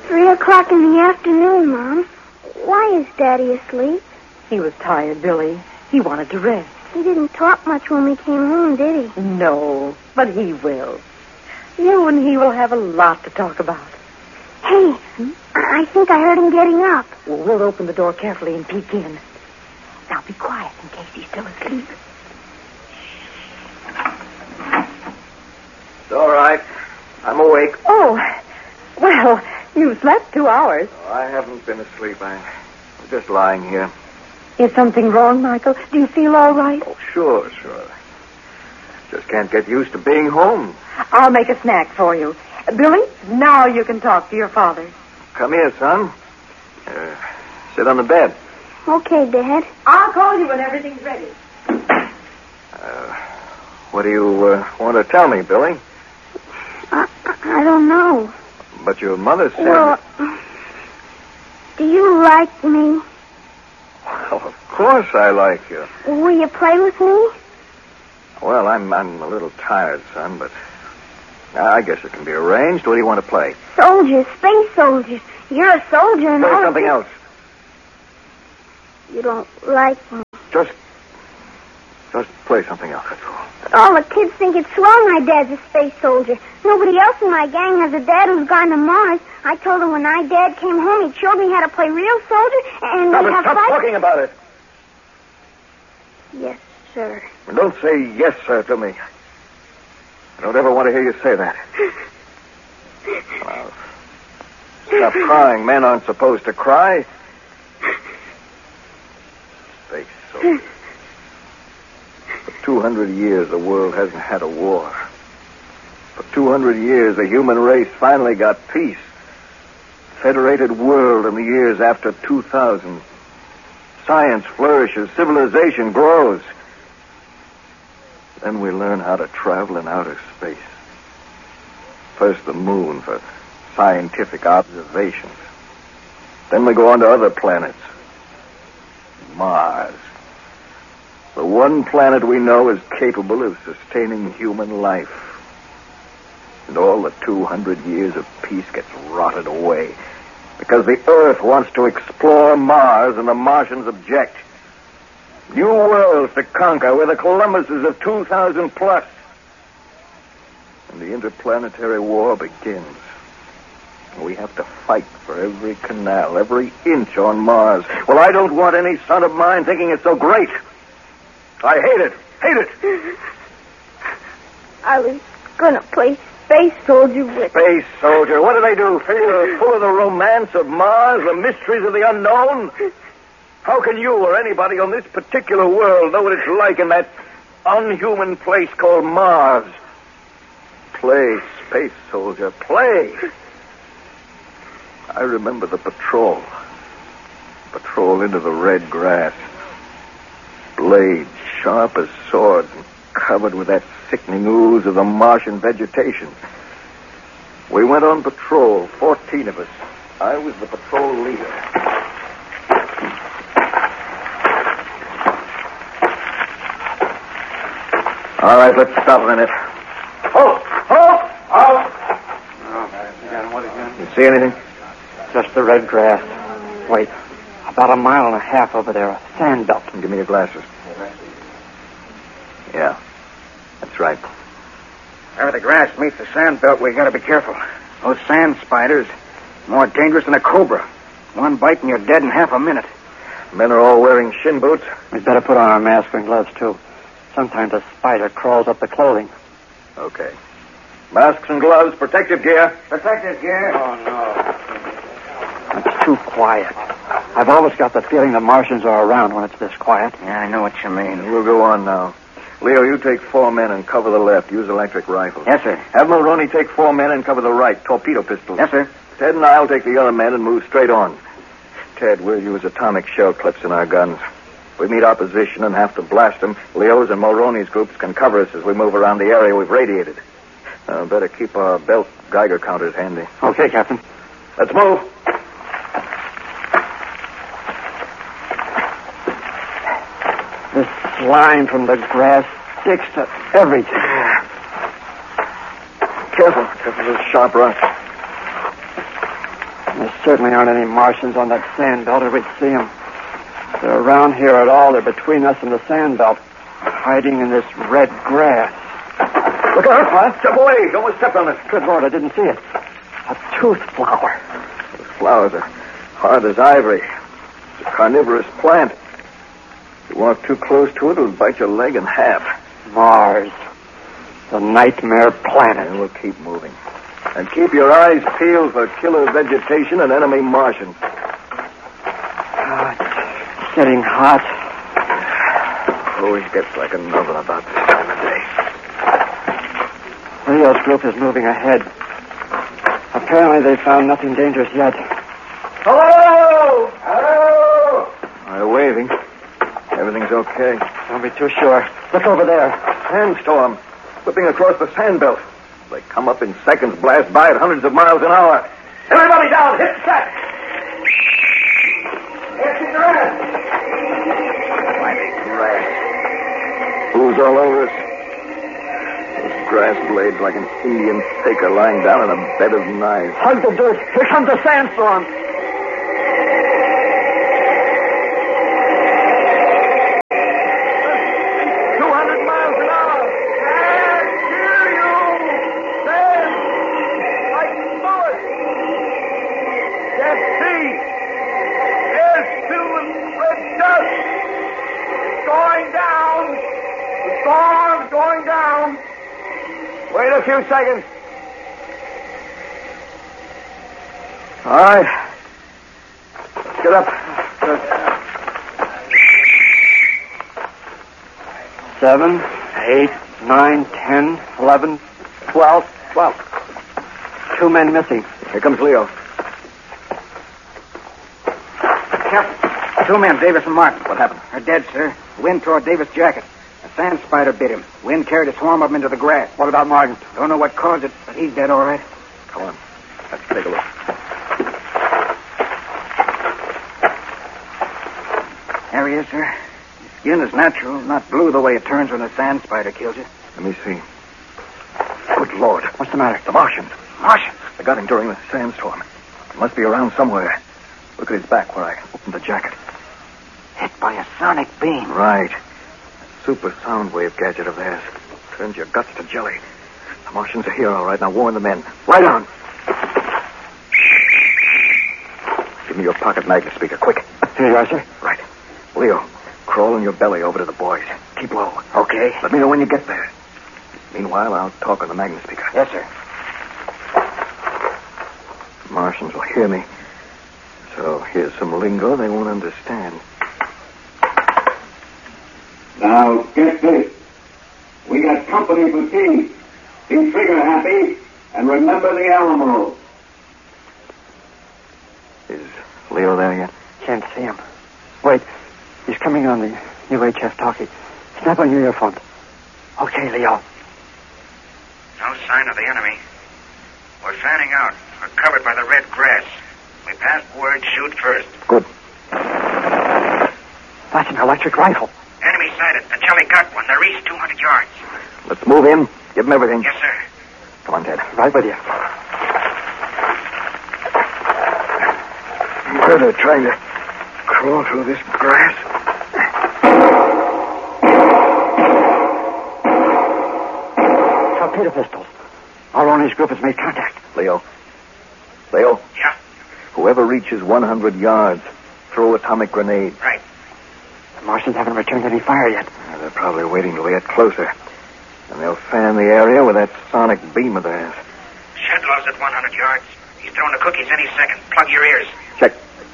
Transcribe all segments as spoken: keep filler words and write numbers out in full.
three o'clock in the afternoon, Mom. Why is Daddy asleep? He was tired, Billy. He wanted to rest. He didn't talk much when we came home, did he? No, but he will. You and he will have a lot to talk about. Hey, hmm? I think I heard him getting up. Well, we'll open the door carefully and peek in. Now be quiet in case he's still asleep. It's all right. I'm awake. Oh, well, you slept two hours. Oh, I haven't been asleep. I'm just lying here. Is something wrong, Michael? Do you feel all right? Oh, sure, sure. Just can't get used to being home. I'll make a snack for you. Billy, now you can talk to your father. Come here, son. Uh, sit on the bed. Okay, Dad. I'll call you when everything's ready. Uh, what do you uh, want to tell me, Billy? I, I don't know. But your mother said... Well, do you like me? Well, of course I like you. Will you play with me? Well, I'm I'm a little tired, son, but I guess it can be arranged. What do you want to play? Soldiers, space soldiers. You're a soldier and Play all something of else. You don't like me. Just, just play something else, that's all. But all the kids think it's swell my dad's a space soldier. Nobody else in my gang has a dad who's gone to Mars. I told him when my dad came home, he showed me how to play real soldier and Stop we it, have stop fight. talking about it. Yes, sir. And don't say yes, sir, to me. I don't ever want to hear you say that. Well, stop crying. Men aren't supposed to cry. Space soldier. For two hundred years, the world hasn't had a war. For two hundred years, the human race finally got peace. Federated world in the years after two thousand. Science flourishes, civilization grows. Then we learn how to travel in outer space. First the moon for scientific observations. Then we go on to other planets. Mars. The one planet we know is capable of sustaining human life. And all the two hundred years of peace gets rotted away. Because the Earth wants to explore Mars and the Martians object. New worlds to conquer. We're the Columbuses of two thousand plus. And the interplanetary war begins. We have to fight for every canal, every inch on Mars. Well, I don't want any son of mine thinking it's so great. I hate it. Hate it. I was gonna play space soldier with... Space soldier. What do they do? Full full of the romance of Mars, the mysteries of the unknown? How can you or anybody on this particular world know what it's like in that unhuman place called Mars? Play, space soldier, play. I remember the patrol. Patrol into the red grass. Blades sharp as swords and covered with that sickening ooze of the Martian vegetation. We went on patrol, fourteen of us. I was the patrol leader. All right, let's stop a minute. Halt! Halt! Halt! Oh, again, what again? You see anything? Just the red grass. Wait, about a mile and a half over there, a sand belt. Give me your glasses. Yeah, that's right. Where the grass meets the sand belt, we gotta be careful. Those sand spiders, more dangerous than a cobra. One bite and you're dead in half a minute. Men are all wearing shin boots. We'd better put on our masks and gloves, too. Sometimes a spider crawls up the clothing. Okay. Masks and gloves, protective gear. Protective gear? Oh, no. It's too quiet. I've always got the feeling the Martians are around when it's this quiet. Yeah, I know what you mean. We'll go on now. Leo, you take four men and cover the left. Use electric rifles. Yes, sir. Have Mulroney take four men and cover the right. Torpedo pistols. Yes, sir. Ted and I'll take the other men and move straight on. Ted, we'll use atomic shell clips in our guns. If we meet opposition and have to blast them, Leo's and Mulroney's groups can cover us as we move around the area we've radiated. Uh, better keep our belt Geiger counters handy. Okay, Captain. Let's move. This line from the grass sticks to everything. Careful. Careful of those sharp rocks. The certainly aren't any Martians on that sand belt, or we'd see them. If they're around here at all, they're between us and the sand belt, hiding in this red grass. Look out! What? Step away! Don't step on it. Good Lord, I didn't see it. A tooth flower. Those flowers are hard as ivory. It's a carnivorous plant. If you walk too close to it, it'll bite your leg in half. Mars. The nightmare planet. And we'll keep moving. And keep your eyes peeled for killer vegetation and enemy Martians. Oh, it's getting hot. Always gets like an oven about this time of day. Leo's group is moving ahead. Apparently they found nothing dangerous yet. Hello! Hello! They're waving. Everything's okay. Don't be too sure. Look over there. Sandstorm. Whipping across the sand belt. They come up in seconds, blast by at hundreds of miles an hour. Everybody down! Hit sack! Hit the grass! Mighty grass. Who's all over us? Those grass blades like an Indian taker lying down in a bed of knives. Hug the dirt. Here comes the sandstorm. Wait a few seconds. All right. Let's get up. Good. Seven, eight, nine, ten, eleven, twelve, twelve. Two men missing. Here comes Leo. Captain, two men, Davis and Martin. What happened? Are dead, sir. The wind tore Davis' jacket. A sand spider bit him. Wind carried a swarm of them into the grass. What about Martin? Don't know what caused it, but he's dead all right. Come on. Let's take a look. There he is, sir. His skin is natural, not blue the way it turns when a sand spider kills you. Let me see. Good Lord. What's the matter? The Martians. Martians? They got him during the sandstorm. He must be around somewhere. Look at his back where I opened the jacket. Hit by a sonic beam. Right. Super sound wave gadget of theirs. Turns your guts to jelly. The Martians are here, all right. Now warn the men. Right on. Give me your pocket magnet speaker, quick. Here you are, sir. Right. Leo, crawl on your belly over to the boys. Keep low. Okay. Let me know when you get there. Meanwhile, I'll talk on the magnet speaker. Yes, sir. The Martians will hear me. So here's some lingo they won't understand. Now, get this. We got company for tea. Be trigger happy and remember the Alamo. Is Leo there yet? Can't see him. Wait. He's coming on the U H F talkie. Snap on your earphone. Okay, Leo. No sign of the enemy. We're fanning out. We're covered by the red grass. We passed word, shoot first. Good. That's an electric rifle. Enemy sighted. The jelly got one. They're east two hundred yards. Let's move in. Give them everything. Yes, sir. Come on, Ted. Right with you. Where they're trying to crawl through this grass. Torpedo pistols. Our own group has made contact. Leo. Leo. Yeah? Whoever reaches one hundred yards, throw atomic grenade. Right. The Martians haven't returned any fire yet. Uh, they're probably waiting till we get closer. And they'll fan the area with that sonic beam of theirs. Shedlow's at one hundred yards. He's throwing the cookies any second. Plug your ears. Check.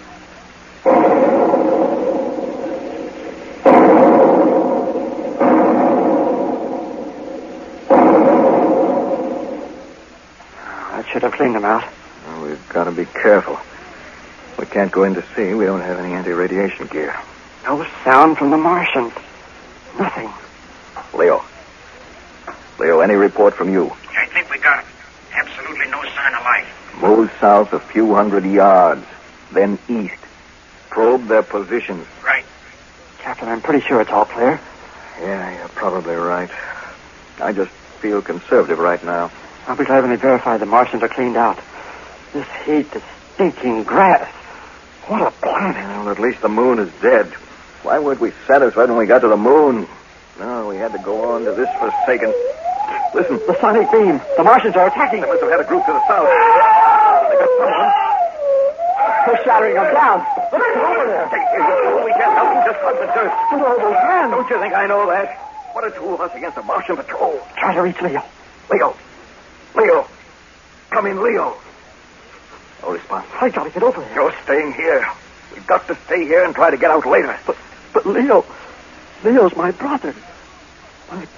That should have cleaned them out. Well, we've got to be careful. We can't go in to see. We don't have any anti-radiation gear. No sound from the Martians. Nothing. Leo. Leo, any report from you? I think we got it. Absolutely no sign of life. Move south a few hundred yards, then east. Probe their positions. Right. Captain, I'm pretty sure it's all clear. Yeah, you're probably right. I just feel conservative right now. I'll be glad when they verify the Martians are cleaned out. This heat, this stinking grass. What a planet. Well, at least the moon is dead. Why weren't we satisfied when we got to the moon? No, we had to go on to this forsaken... Listen. The sonic beam. The Martians are attacking. They must have had a group to the south. They got someone. They're shattering them down. Look over there. Take care, you fool. We can't help them. Just hunt the dirt. Look at all those men. Don't you think I know that? What are two of us against a Martian patrol? Try to reach Leo. Leo. Leo. Come in, Leo. No response. I gotta get over there. You're staying here. We've got to stay here and try to get out later. But, but Leo... Leo's my brother. My